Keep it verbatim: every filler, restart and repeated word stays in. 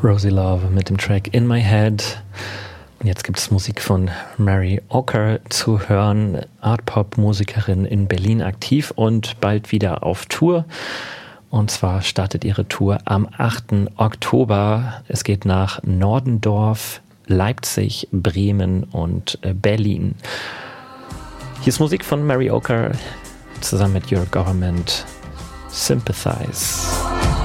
Rosie Love mit dem Track In My Head. Und jetzt gibt es Musik von Mary Ocker zu hören, Art-Pop-Musikerin in Berlin aktiv und bald wieder auf Tour. Und zwar startet ihre Tour am achten Oktober. Es geht nach Nordendorf, Leipzig, Bremen und Berlin. Hier ist Musik von Mary Ocker zusammen mit Your Government, Sympathize.